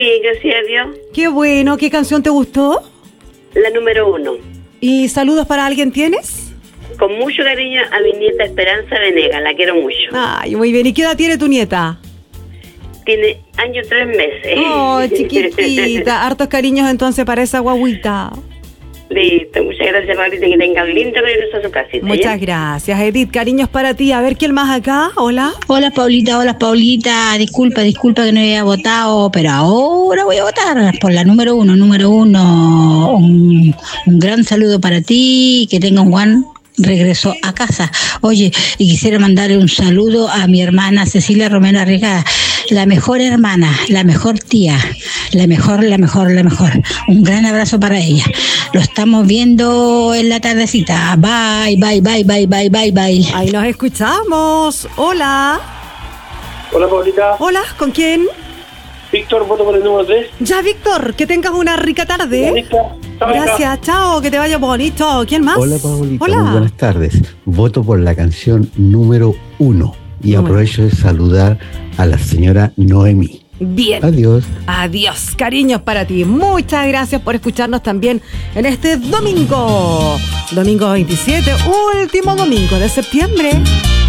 gracias a Dios. Qué bueno, ¿qué canción te gustó? La número 1. ¿Y saludos para alguien tienes? Con mucho cariño a mi nieta Esperanza Venegas, la quiero mucho. Ay, muy bien. ¿Y qué edad tiene tu nieta? Tiene año 3 meses. Oh, chiquitita. Hartos cariños entonces para esa guaguita. Listo, muchas gracias, Paulita, que tenga un lindo regreso a su casita. Muchas gracias, Edith. Cariños para ti. A ver, ¿quién más acá? Hola. Hola Paulita, disculpa que no había votado, pero ahora voy a votar por la número 1. Un gran saludo para ti, que tenga un buen regreso a casa. Oye, y quisiera mandarle un saludo a mi hermana Cecilia Romero Arriagada, la mejor hermana, la mejor tía, la mejor. Un gran abrazo para ella. Lo estamos viendo en la tardecita. Bye. Ahí nos escuchamos. Hola. Hola, Paulita. Hola, ¿con quién? Víctor, voto por el número 3. Ya, Víctor, que tengas una rica tarde. Gracias, chao, que te vaya bonito. ¿Quién más? Hola, Paulita, Hola. muy buenas tardes. Voto por la canción número 1 y aprovecho de saludar a la señora Noemí. Bien. Adiós. Adiós, cariños para ti. Muchas gracias por escucharnos también en este domingo. Domingo 27, último domingo de septiembre.